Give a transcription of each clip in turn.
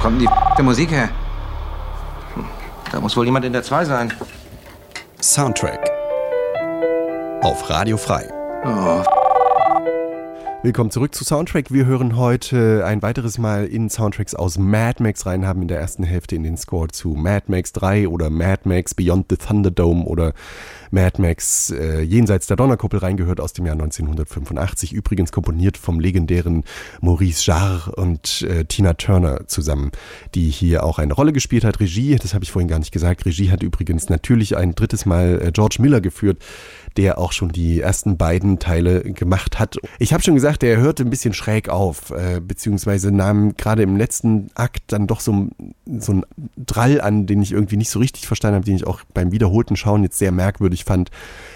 kommt denn die Musik her? Da muss wohl jemand in der 2 sein. Soundtrack auf Radio Frei. Oh. Willkommen zurück zu Soundtrack. Wir hören heute ein weiteres Mal in Soundtracks aus Mad Max rein, haben in der ersten Hälfte in den Score zu Mad Max 3 oder Mad Max Beyond the Thunderdome oder Mad Max Jenseits der Donnerkuppel reingehört aus dem Jahr 1985. Übrigens komponiert vom legendären Maurice Jarre und Tina Turner zusammen, die hier auch eine Rolle gespielt hat. Regie, das habe ich vorhin gar nicht gesagt, Regie hat übrigens natürlich ein drittes Mal George Miller geführt, der auch schon die ersten beiden Teile gemacht hat. Ich habe schon gesagt, er hörte ein bisschen schräg auf, beziehungsweise nahm gerade im letzten Akt dann doch so einen Drall an, den ich irgendwie nicht so richtig verstanden habe, den ich auch beim wiederholten Schauen jetzt sehr merkwürdig fand.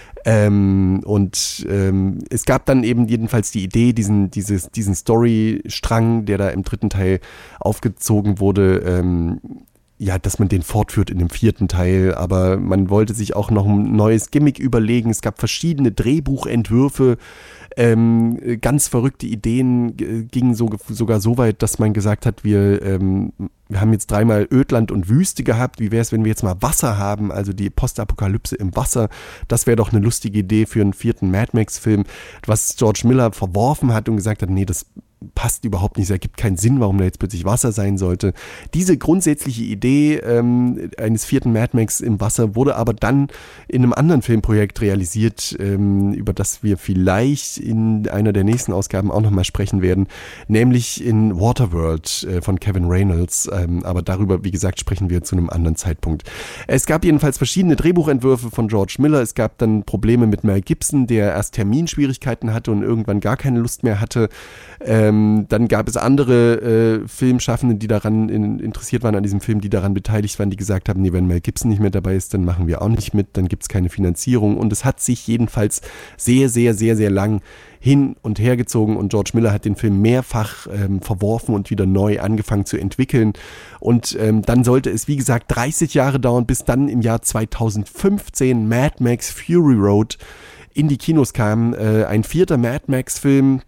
Es gab dann eben jedenfalls die Idee, diesen Storystrang, der da im dritten Teil aufgezogen wurde, dass man den fortführt in dem vierten Teil, aber man wollte sich auch noch ein neues Gimmick überlegen. Es gab verschiedene Drehbuchentwürfe, ganz verrückte Ideen, gingen sogar so weit, dass man gesagt hat, wir haben jetzt 3-mal Ödland und Wüste gehabt, wie wäre es, wenn wir jetzt mal Wasser haben, also die Postapokalypse im Wasser, das wäre doch eine lustige Idee für einen vierten Mad Max-Film, was George Miller verworfen hat und gesagt hat, nee, das passt überhaupt nicht, es ergibt keinen Sinn, warum da jetzt plötzlich Wasser sein sollte. Diese grundsätzliche Idee eines vierten Mad Max im Wasser wurde aber dann in einem anderen Filmprojekt realisiert, über das wir vielleicht in einer der nächsten Ausgaben auch nochmal sprechen werden, nämlich in Waterworld von Kevin Reynolds, aber darüber, wie gesagt, sprechen wir zu einem anderen Zeitpunkt. Es gab jedenfalls verschiedene Drehbuchentwürfe von George Miller, es gab dann Probleme mit Mel Gibson, der erst Terminschwierigkeiten hatte und irgendwann gar keine Lust mehr hatte. Dann gab es andere Filmschaffende, die daran interessiert waren an diesem Film, die daran beteiligt waren, die gesagt haben, nee, wenn Mel Gibson nicht mehr dabei ist, dann machen wir auch nicht mit, dann gibt es keine Finanzierung. Und es hat sich jedenfalls sehr, sehr, sehr, sehr lang hin und her gezogen und George Miller hat den Film mehrfach verworfen und wieder neu angefangen zu entwickeln. Und dann sollte es, wie gesagt, 30 Jahre dauern, bis dann im Jahr 2015 Mad Max Fury Road in die Kinos kam. Ein vierter Mad Max-Film,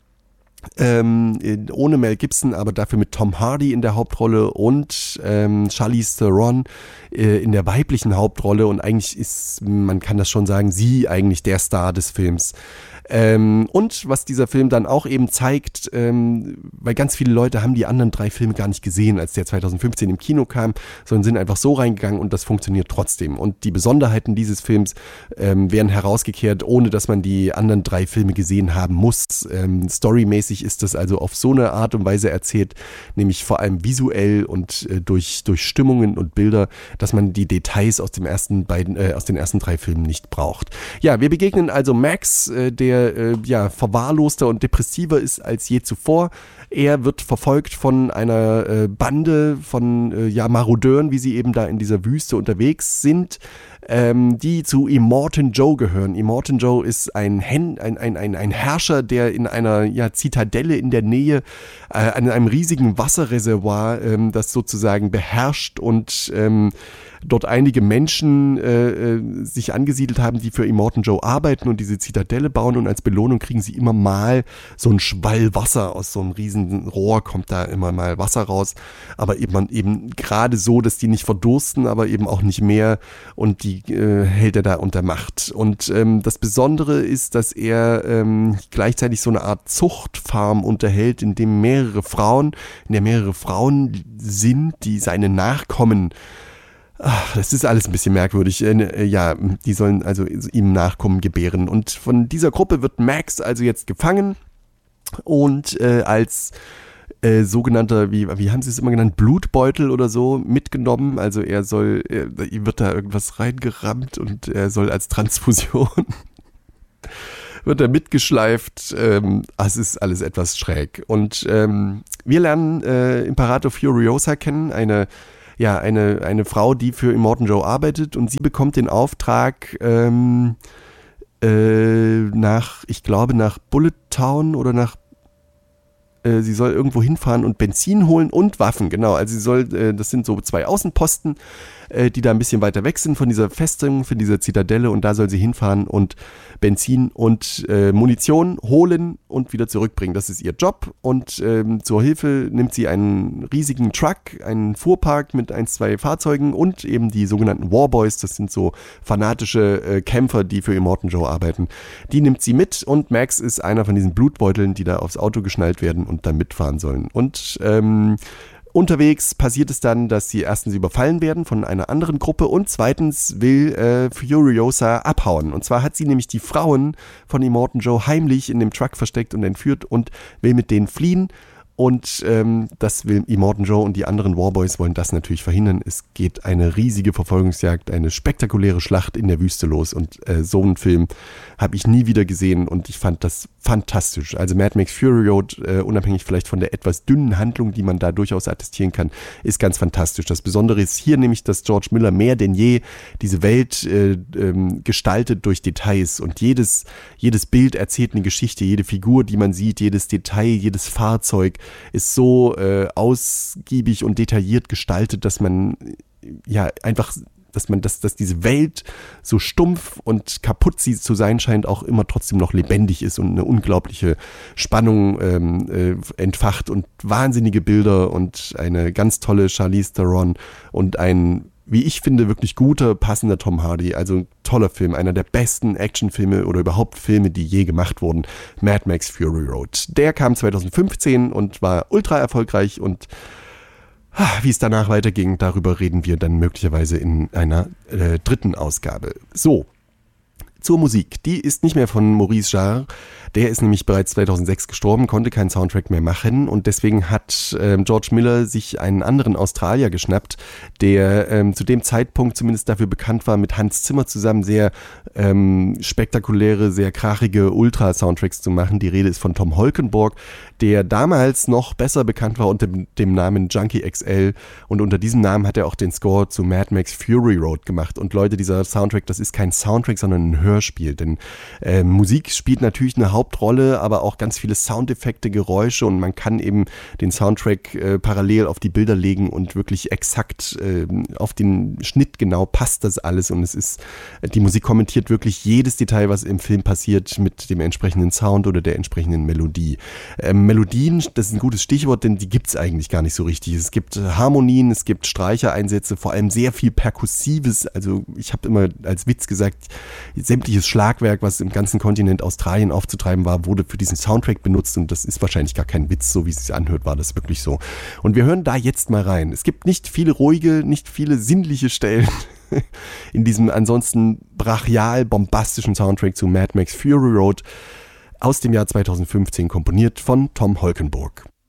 ohne Mel Gibson, aber dafür mit Tom Hardy in der Hauptrolle und Charlize Theron in der weiblichen Hauptrolle, und eigentlich ist, man kann das schon sagen, sie eigentlich der Star des Films. Und was dieser Film dann auch eben zeigt, weil ganz viele Leute haben die anderen 3 Filme gar nicht gesehen, als der 2015 im Kino kam, sondern sind einfach so reingegangen und das funktioniert trotzdem. Und die Besonderheiten dieses Films werden herausgekehrt, ohne dass man die anderen 3 Filme gesehen haben muss. Storymäßig ist das also auf so eine Art und Weise erzählt, nämlich vor allem visuell und durch Stimmungen und Bilder, dass man die Details aus den ersten 3 Filmen nicht braucht. Ja, wir begegnen also Max, der verwahrloster und depressiver ist als je zuvor. Er wird verfolgt von einer Bande von Marodeuren, wie sie eben da in dieser Wüste unterwegs sind, die zu Immortan Joe gehören. Immortan Joe ist ein Herrscher, der in einer Zitadelle in der Nähe an einem riesigen Wasserreservoir, das sozusagen beherrscht und dort einige Menschen sich angesiedelt haben, die für Immortan Joe arbeiten und diese Zitadelle bauen, und als Belohnung kriegen sie immer mal so einen Schwall Wasser aus so einem riesen Rohr, kommt da immer mal Wasser raus, aber eben gerade so, dass die nicht verdursten, aber eben auch nicht mehr, und die hält er da unter Macht. Und das Besondere ist, dass er gleichzeitig so eine Art Zuchtfarm unterhält, in der mehrere Frauen sind, die seine Nachkommen. Ach, das ist alles ein bisschen merkwürdig. Die sollen also ihm Nachkommen gebären. Und von dieser Gruppe wird Max also jetzt gefangen und als sogenannter, wie haben sie es immer genannt, Blutbeutel oder so mitgenommen. Also ihm wird da irgendwas reingerammt und er soll als Transfusion wird er mitgeschleift. Es ist alles etwas schräg. Und wir lernen Imperator Furiosa kennen, eine Frau, die für Immortan Joe arbeitet, und sie bekommt den Auftrag nach Bullet Town oder nach sie soll irgendwo hinfahren und Benzin holen und Waffen, genau. Also sie soll, das sind so 2 Außenposten, die da ein bisschen weiter weg sind von dieser Festung, von dieser Zitadelle, und da soll sie hinfahren und Benzin und Munition holen und wieder zurückbringen. Das ist ihr Job, und zur Hilfe nimmt sie einen riesigen Truck, einen Fuhrpark mit 1, 2 Fahrzeugen und eben die sogenannten Warboys, das sind so fanatische Kämpfer, die für Immortan Joe arbeiten. Die nimmt sie mit, und Max ist einer von diesen Blutbeuteln, die da aufs Auto geschnallt werden und dann mitfahren sollen. Und unterwegs passiert es dann, dass sie erstens überfallen werden von einer anderen Gruppe, und zweitens will Furiosa abhauen. Und zwar hat sie nämlich die Frauen von Immortan Joe heimlich in dem Truck versteckt und entführt und will mit denen fliehen. Und das will Immortan Joe, und die anderen Warboys wollen das natürlich verhindern. Es geht eine riesige Verfolgungsjagd, eine spektakuläre Schlacht in der Wüste los, und so einen Film habe ich nie wieder gesehen, und ich fand das fantastisch. Also Mad Max Fury Road, unabhängig vielleicht von der etwas dünnen Handlung, die man da durchaus attestieren kann, ist ganz fantastisch. Das Besondere ist hier nämlich, dass George Miller mehr denn je diese Welt gestaltet durch Details, und jedes Bild erzählt eine Geschichte, jede Figur, die man sieht, jedes Detail, jedes Fahrzeug ist so ausgiebig und detailliert gestaltet, dass man dass diese Welt, so stumpf und kaputt sie zu sein scheint, auch immer trotzdem noch lebendig ist und eine unglaubliche Spannung entfacht und wahnsinnige Bilder und eine ganz tolle Charlize Theron und ein, wie ich finde, wirklich guter, passender Tom Hardy. Also ein toller Film, einer der besten Actionfilme oder überhaupt Filme, die je gemacht wurden. Mad Max Fury Road. Der kam 2015 und war ultra erfolgreich, und wie es danach weiterging, darüber reden wir dann möglicherweise in einer dritten Ausgabe. So, zur Musik. Die ist nicht mehr von Maurice Jarre. Der ist nämlich bereits 2006 gestorben, konnte keinen Soundtrack mehr machen, und deswegen hat George Miller sich einen anderen Australier geschnappt, der zu dem Zeitpunkt zumindest dafür bekannt war, mit Hans Zimmer zusammen sehr spektakuläre, sehr krachige Ultra-Soundtracks zu machen. Die Rede ist von Tom Holkenborg, der damals noch besser bekannt war unter dem Namen Junkie XL, und unter diesem Namen hat er auch den Score zu Mad Max Fury Road gemacht. Und Leute, dieser Soundtrack, das ist kein Soundtrack, sondern ein Hörspiel, denn Musik spielt natürlich eine Hauptrolle, aber auch ganz viele Soundeffekte, Geräusche, und man kann eben den Soundtrack parallel auf die Bilder legen und wirklich exakt auf den Schnitt genau passt das alles, und die Musik kommentiert wirklich jedes Detail, was im Film passiert, mit dem entsprechenden Sound oder der entsprechenden Melodie. Melodien, das ist ein gutes Stichwort, denn die gibt es eigentlich gar nicht so richtig. Es gibt Harmonien, es gibt Streichereinsätze, vor allem sehr viel Perkussives. Also ich habe immer als Witz gesagt, sämtliches Schlagwerk, was im ganzen Kontinent Australien aufzutreiben war, wurde für diesen Soundtrack benutzt, und das ist wahrscheinlich gar kein Witz, so wie es sich anhört, war das wirklich so. Und wir hören da jetzt mal rein. Es gibt nicht viele ruhige, nicht viele sinnliche Stellen in diesem ansonsten brachial bombastischen Soundtrack zu Mad Max Fury Road aus dem Jahr 2015, komponiert von Tom Holkenborg.